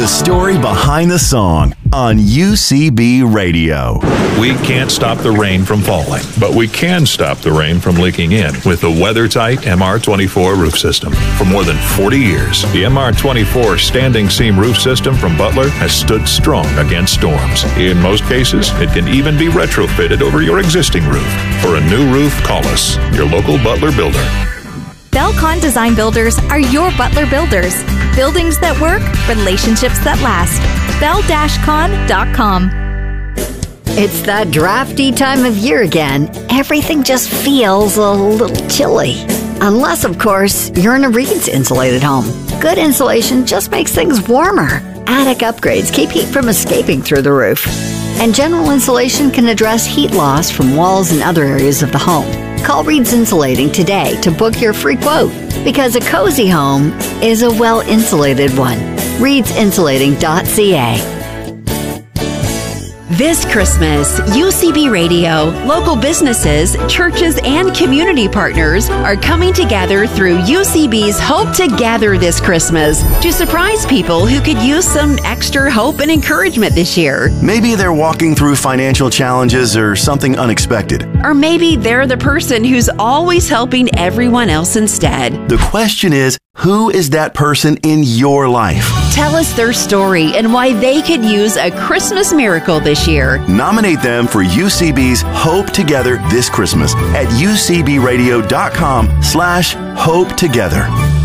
the story behind the song on UCB Radio. We can't stop the rain from falling, but we can stop the rain from leaking in with the WeatherTight MR24 roof system. For more than 40 years, the MR24 standing seam roof system from Butler has stood strong against storms. In most cases, it can even be retrofitted over your existing roof. For a new roof, call us, your local Butler builder. Belcon Design Builders are your Butler builders. Buildings that work, relationships that last. Bell-con.com. It's that drafty time of year again. Everything just feels a little chilly. Unless, of course, you're in a Reed's insulated home. Good insulation just makes things warmer. Attic upgrades keep heat from escaping through the roof. And general insulation can address heat loss from walls and other areas of the home. Call Reed's Insulating today to book your free quote, because a cozy home is a well-insulated one. ReedsInsulating.ca. This Christmas, UCB Radio, local businesses, churches, and community partners are coming together through UCB's Hope to Gather this Christmas to surprise people who could use some extra hope and encouragement this year. Maybe they're walking through financial challenges or something unexpected. Or maybe they're the person who's always helping everyone else instead. The question is, who is that person in your life? Tell us their story and why they could use a Christmas miracle this year. Nominate them for UCB's Hope Together this Christmas at ucbradio.com/Hope Together.